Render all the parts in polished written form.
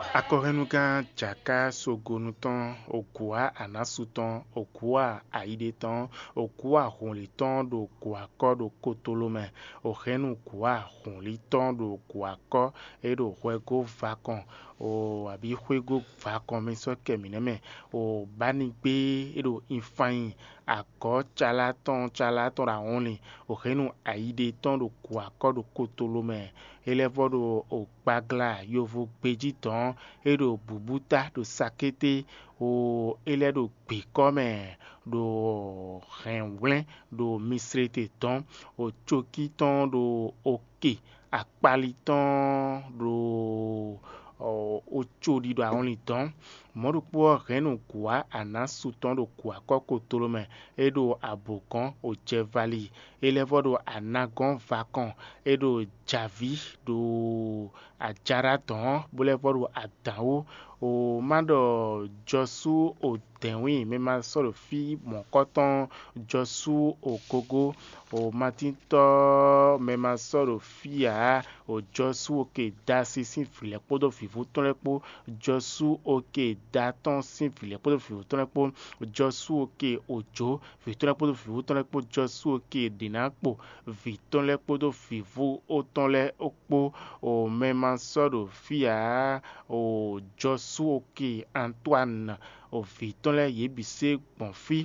Akọrẹnugan jaka sogonutan okua anasutan okua aidetan okua hunlitan do kuako do kotolome ohenu kua hunlitan do kuako edo huego vakon o abi huego vakon meso kemineme o banigbe edo infain akọ chalaton la only ohenu aidetan do kuako do kotolome elevo do okpagla yovo gbejitan edo bubuta do sakete o ele do gbekome do renwlen do misrete ton o chokiton do oke akpaliton do o chodi do aonliton modupo renu kua anasuton do kua kokotolome edo abokon o jevali elevo do anagon vakon edo javi do ajaraton bolevo do adanwo o mado josu o denwi mema soro fi monkoton josu o kogo o matinto mema soro fia o josu oke dasi sin file podo fivu tonlepo josu oke daton sin file podo fivu tonlepo josu oke ojo vitonlepo do fivu tonlepo josu oke dinakpo vitonlepo do fivu otonle okpo o mema soro fia o josu oke Antoine o vitonle yebise gbonfi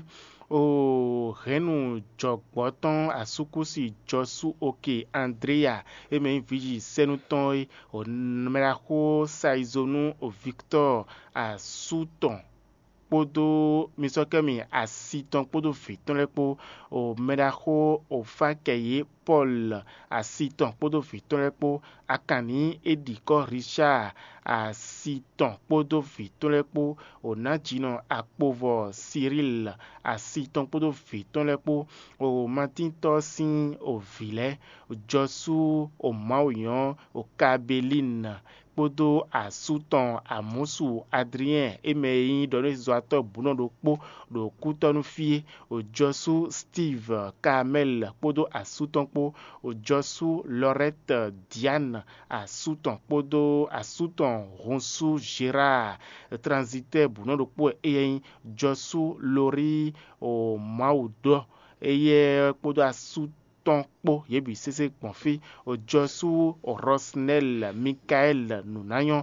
o renu jogboton asukusi josu oke Andrea eme viji senuton o merako saizonu o Victor asuton kpodo misokemi asiton kpodo vitonlepo o merako o fakeye Paul asiton kpodo vitonlepo akani ediko Richard asiton kpodo vitonlepo o najino akpovo Cyril asiton kpodo vitonlepo o matinto sin o vile o josu o maoyan o Kabeline kpodo asuton amusu Adrien emeyin done zoato buno do kpo do kutonu fie o josu Steve Kamel kpodo asuton kpo o josu Lorette Diane asuton kpodo asuton Ronsu Gérard transite buno do kpo eyin josu Lori o maudo eye kpodo asuton kpo yebi sese gbonfi o josu o Rosnel Michael Nunayon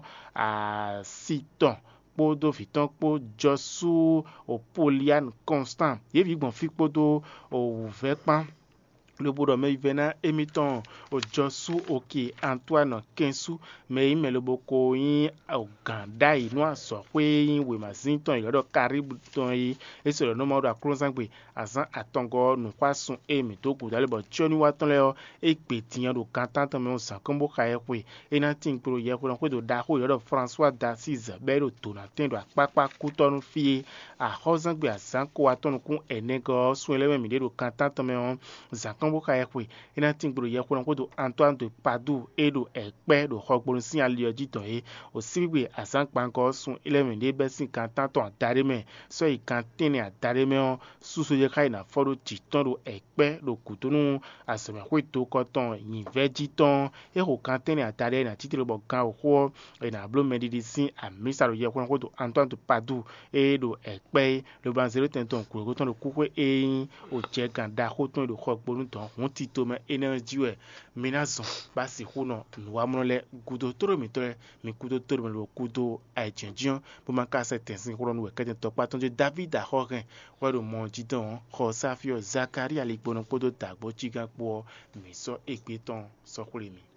asiton kpodo viton kpo josu o Poliane Constant yebi gbonfi kpodo o vekpan le bodo me vena emiton o josu oke Antoine Kensu me imelobo ko yin o ganda inu aso pe yin we mazinton irodo karibu ton yi esoro no modo akronsangbe azan atongo nu kwasun emi to ku dale bo choni waton le o ekpetiyan do kantan me o san kombo kaye pe ena tin pro ye ko do da ko irodo François d'Assise be do tonatin do apapa kutonu fie a hozangbe azan ko waton kun enego sun elewe mi do kantan me on zan boka ekwe ina tingboro yekwo ko do Antoine de Padoue edo ekpe do hogboro sin alioji ton e o sibigbe asanpanko sun 11 de besin kan tanton adare me so i kan tini adare me on suso je kai na fodo titon do ekpe do kutunu aseme ko to koton yin vejiton e ho kan tini adare na titiro bo kan ho e na blo medicine amisa do yekwo ko do Antoine de Padoue edo ekpe le ban 0 tenton ko ton do kukwe e o je ganda ho ton do hogboro wọ́n ti tó mẹ́ energy wẹ̀ minazon basi huno nuwamule gudo toro mitore mi gudo toro mi gudo aijenjion bó máa ká sẹ́tẹ̀sìn kúrò nù wẹ̀kẹ́jẹ̀ tọpa tó ń jẹ́ David ahọ́rẹ́ wẹ́rù mọ́ jídán kọ́ sáfíọ́ Zachary alẹ́gbọ́n kódó dàgbọ́ jígá pọ̀ mi sọ ègbé tán sọkúrẹ́ mi.